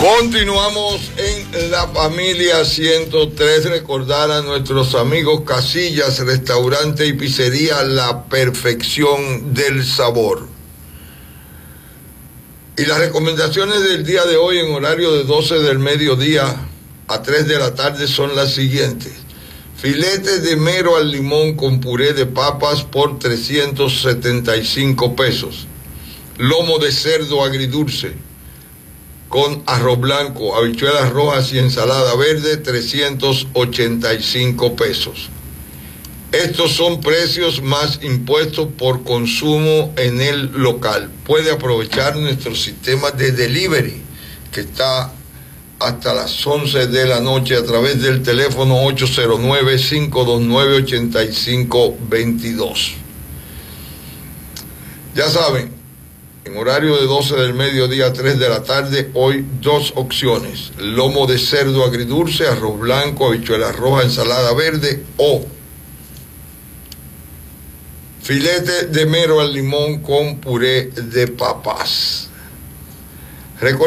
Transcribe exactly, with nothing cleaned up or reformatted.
Continuamos en La Familia ciento tres. Recordar a nuestros amigos Casillas, restaurante y pizzería La Perfección del Sabor. Y las recomendaciones del día de hoy en horario de doce del mediodía a tres de la tarde son las siguientes. Filete de mero al limón con puré de papas por trescientos setenta y cinco pesos. Lomo de cerdo agridulce con arroz blanco, habichuelas rojas y ensalada verde, trescientos ochenta y cinco pesos. Estos son precios más impuestos por consumo en el local. Puede aprovechar nuestro sistema de delivery, que está hasta las once de la noche a través del teléfono ocho cero nueve, cinco dos nueve, ocho cinco dos dos. Ya saben, en horario de doce del mediodía a tres de la tarde, hoy dos opciones: lomo de cerdo agridulce, arroz blanco, habichuelas rojas, ensalada verde, o filete de mero al limón con puré de papas. Recuerda